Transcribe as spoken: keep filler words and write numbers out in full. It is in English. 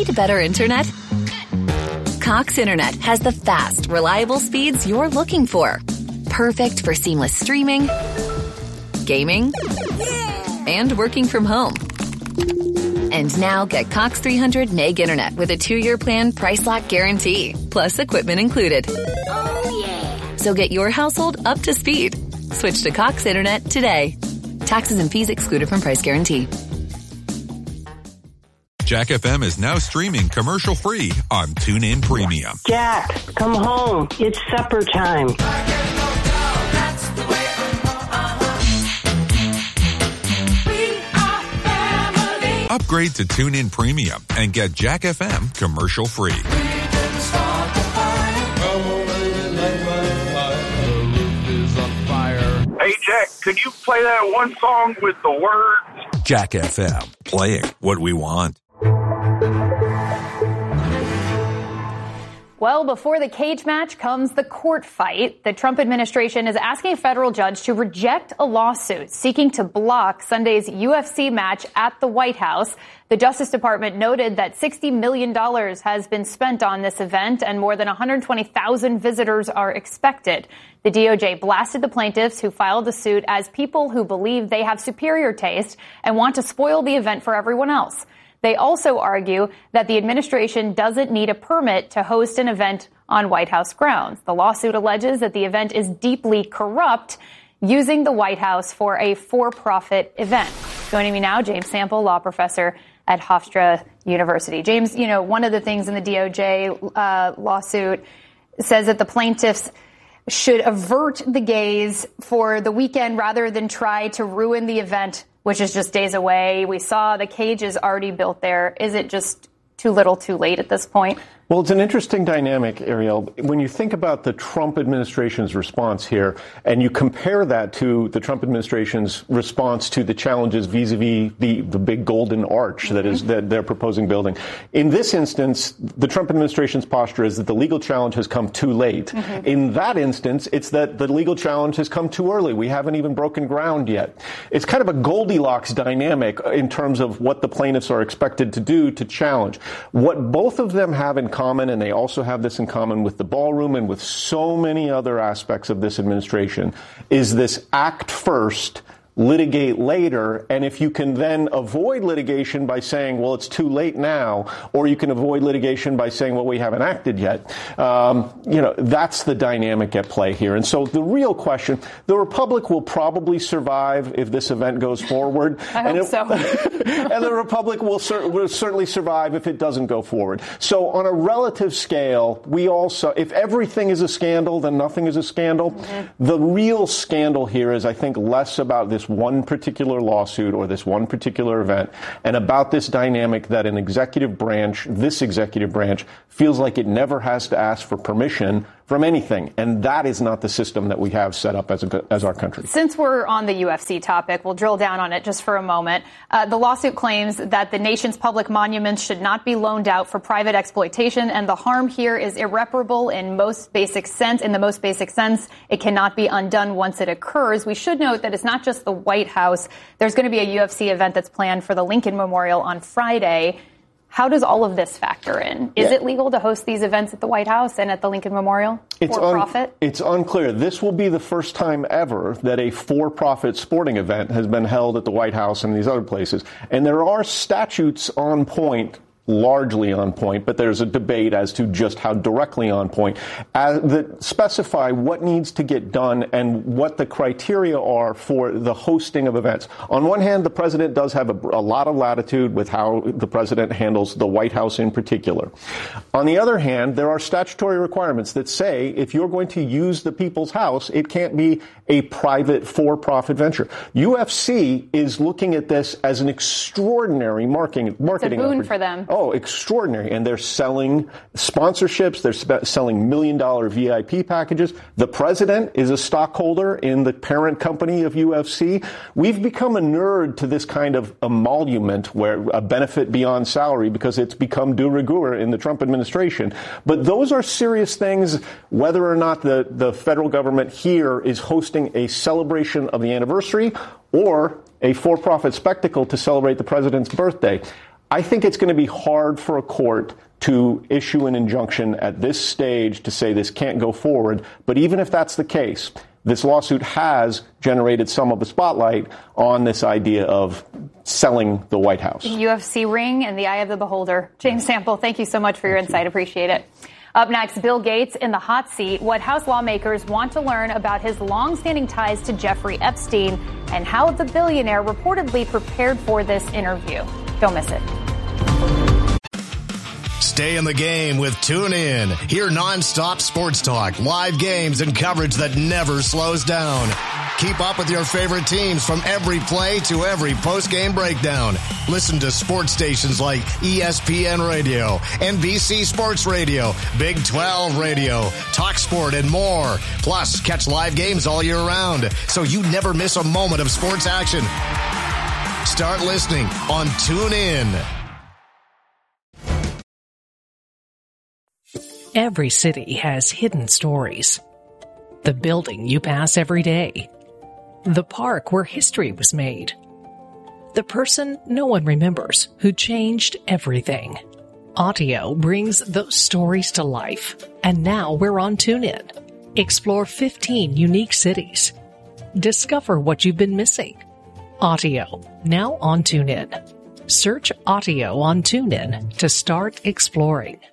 Need better internet? Cox Internet has the fast, reliable speeds you're looking for. Perfect for seamless streaming, gaming, and working from home. And now get Cox three hundred meg internet with a two-year plan price lock guarantee, plus equipment included. Oh, yeah. So get your household up to speed. Switch to Cox Internet today. Taxes and fees excluded from price guarantee. Jack F M is now streaming commercial-free on TuneIn Premium. Jack, come home. It's supper time. Upgrade to TuneIn Premium and get Jack F M commercial-free. Hey, Jack, could you play that one song with the words? Jack F M, playing what we want. Well, before the cage match comes the court fight. The Trump administration is asking a federal judge to reject a lawsuit seeking to block Sunday's U F C match at the White House. The Justice Department noted that sixty million dollars has been spent on this event and more than one hundred twenty thousand visitors are expected. The D O J blasted the plaintiffs who filed the suit as people who believe they have superior taste and want to spoil the event for everyone else. They also argue that the administration doesn't need a permit to host an event on White House grounds. The lawsuit alleges that the event is deeply corrupt, using the White House for a for-profit event. Joining me now, James Sample, law professor at Hofstra University. James, you know, one of the things in the D O J uh, lawsuit says that the plaintiffs should avert the gaze for the weekend rather than try to ruin the event, which is just days away. We saw the cage is already built there. Is it just too little too late at this point? Well, it's an interesting dynamic, Ariel. When you think about the Trump administration's response here, and you compare that to the Trump administration's response to the challenges vis-a-vis the, the big golden arch that is that they're proposing building. In this instance, the Trump administration's posture is that the legal challenge has come too late. Mm-hmm. In that instance, it's that the legal challenge has come too early. We haven't even broken ground yet. It's kind of a Goldilocks dynamic in terms of what the plaintiffs are expected to do to challenge. What both of them have in common, and they also have this in common with the ballroom and with so many other aspects of this administration, is this act first, litigate later, and if you can then avoid litigation by saying, well, it's too late now, or you can avoid litigation by saying, well, we haven't acted yet, um, you know, that's the dynamic at play here. And so the real question, the Republic will probably survive if this event goes forward. I and hope it, so. And the Republic will, cer- will certainly survive if it doesn't go forward. So on a relative scale, we also, if everything is a scandal, then nothing is a scandal. Mm-hmm. The real scandal here is, I think, less about this one particular lawsuit or this one particular event, and about this dynamic that an executive branch, this executive branch, feels like it never has to ask for permission from anything. And that is not the system that we have set up as a, as our country. Since we're on the U F C topic, we'll drill down on it just for a moment. Uh, the lawsuit claims that the nation's public monuments should not be loaned out for private exploitation, and the harm here is irreparable in most basic sense. In the most basic sense, it cannot be undone once it occurs. We should note that it's not just the White House. There's going to be a U F C event that's planned for the Lincoln Memorial on Friday. How does all of this factor in? Is yeah. it legal to host these events at the White House and at the Lincoln Memorial it's for un- profit? It's unclear. This will be the first time ever that a for-profit sporting event has been held at the White House and these other places. And there are statutes on point, largely on point, but there's a debate as to just how directly on point, uh, that specify what needs to get done and what the criteria are for the hosting of events. On one hand, the president does have a, a lot of latitude with how the president handles the White House in particular. On the other hand, there are statutory requirements that say if you're going to use the people's house, it can't be a private for-profit venture. U F C is looking at this as an extraordinary marketing marketing It's a boon effort. for them. Oh, extraordinary. And they're selling sponsorships. They're sp- selling million dollar V I P packages. The president is a stockholder in the parent company of U F C. We've become a nerd to this kind of emolument, where a benefit beyond salary, because it's become de rigueur in the Trump administration. But those are serious things, whether or not the, the federal government here is hosting a celebration of the anniversary or a for-profit spectacle to celebrate the president's birthday. I think it's going to be hard for a court to issue an injunction at this stage to say this can't go forward. But even if that's the case, this lawsuit has generated some of the spotlight on this idea of selling the White House. U F C ring in the eye of the beholder. James Sample, thank you so much for your thank insight. You. Appreciate it. Up next, Bill Gates in the hot seat. What House lawmakers want to learn about his long-standing ties to Jeffrey Epstein and how the billionaire reportedly prepared for this interview. Don't miss it. Stay in the game with TuneIn. Hear nonstop sports talk, live games, and coverage that never slows down. Keep up with your favorite teams from every play to every post-game breakdown. Listen to sports stations like E S P N Radio, N B C Sports Radio, Big twelve Radio, TalkSport, and more. Plus, catch live games all year round, so you never miss a moment of sports action. Start listening on TuneIn. Every city has hidden stories. The building you pass every day. The park where history was made. The person no one remembers who changed everything. Audio brings those stories to life. And now we're on TuneIn. Explore fifteen unique cities. Discover what you've been missing. Audio, now on TuneIn. Search Audio on TuneIn to start exploring.